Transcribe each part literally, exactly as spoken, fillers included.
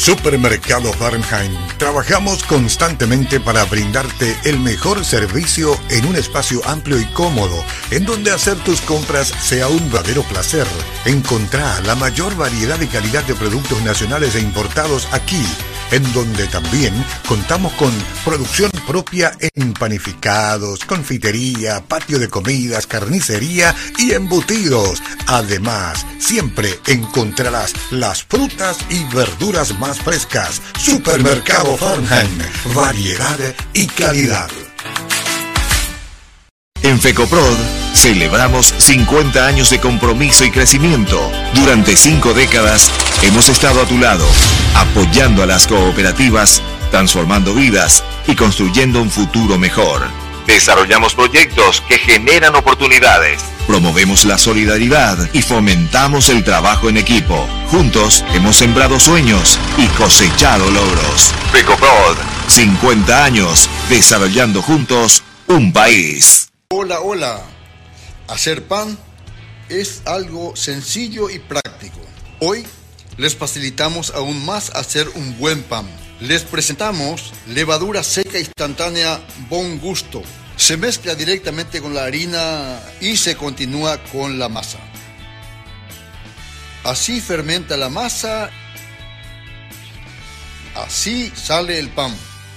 Supermercado Fahrenheit. Trabajamos constantemente para brindarte el mejor servicio en un espacio amplio y cómodo, en donde hacer tus compras sea un verdadero placer. Encontrá la mayor variedad y calidad de productos nacionales e importados aquí, en donde también contamos con producción propia en panificados, confitería, patio de comidas, carnicería y embutidos. Además, siempre encontrarás las frutas y verduras más frescas. Supermercado Fahrenheit. Variedad y calidad. En FECOPROD celebramos cincuenta años de compromiso y crecimiento. Durante cinco décadas hemos estado a tu lado, apoyando a las cooperativas, transformando vidas y construyendo un futuro mejor. Desarrollamos proyectos que generan oportunidades. Promovemos la solidaridad y fomentamos el trabajo en equipo. Juntos hemos sembrado sueños y cosechado logros. FECOPROD, cincuenta años desarrollando juntos un país. Hola, hola. Hacer pan es algo sencillo y práctico. Hoy les facilitamos aún más hacer un buen pan. Les presentamos levadura seca instantánea Bon Gusto. Se mezcla directamente con la harina y se continúa con la masa. Así fermenta la masa. Así sale el pan.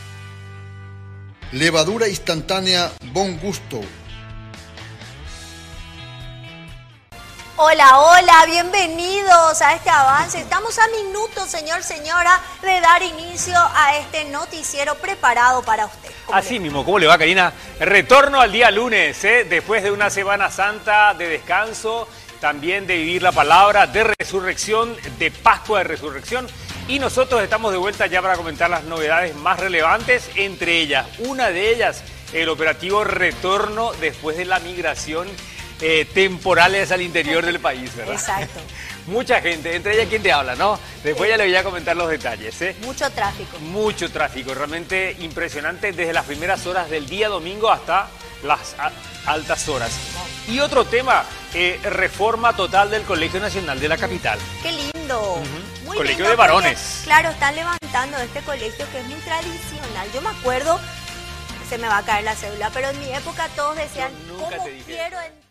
Levadura instantánea Bon Gusto. Hola, hola, bienvenidos a este avance. Estamos a minutos, señor, señora, de dar inicio a este noticiero preparado para usted. Así mismo, ¿cómo le va, Karina? Retorno al día lunes, ¿eh? Después de una Semana Santa de descanso, también de vivir la palabra, de resurrección, de Pascua de Resurrección. Y nosotros estamos de vuelta ya para comentar las novedades más relevantes, entre ellas, una de ellas, el operativo retorno después de la migración Eh, temporales al interior del país, ¿verdad? Exacto. Mucha gente, entre ellas quien te habla, ¿no? Después sí. Ya le voy a comentar los detalles, ¿eh? Mucho tráfico. Mucho tráfico, realmente impresionante desde las primeras horas del día domingo hasta las altas horas. Y otro tema, eh, reforma total del Colegio Nacional de la Capital. ¡Qué lindo! Uh-huh. Muy Colegio lindo de varones. Porque, claro, están levantando este colegio que es muy tradicional. Yo me acuerdo, se me va a caer la cédula, pero en mi época todos decían, ¿cómo quiero entrar?